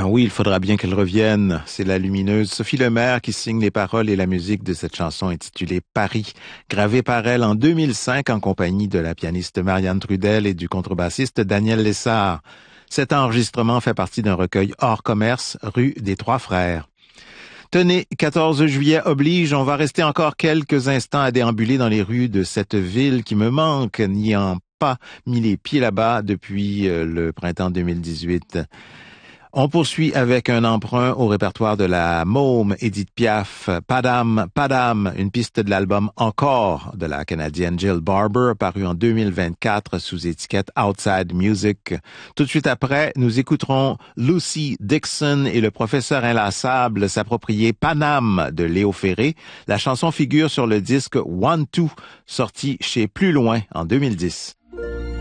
Ah oui, il faudra bien qu'elle revienne. C'est la lumineuse Sophie Lemaire qui signe les paroles et la musique de cette chanson intitulée Paris, gravée par elle en 2005 en compagnie de la pianiste Marianne Trudel et du contrebassiste Daniel Lessard. Cet enregistrement fait partie d'un recueil hors commerce, rue des Trois Frères. Tenez, 14 juillet oblige, on va rester encore quelques instants à déambuler dans les rues de cette ville qui me manque, n'ayant pas mis les pieds là-bas depuis le printemps 2018. On poursuit avec un emprunt au répertoire de la Môme, Édith Piaf, Padam, Padam, une piste de l'album Encore de la Canadienne Jill Barber, paru en 2024 sous étiquette Outside Music. Tout de suite après, nous écouterons Lucy Dixon et le professeur inlassable s'approprier Panam de Léo Ferré. La chanson figure sur le disque One Two, sorti chez Plus Loin en 2010.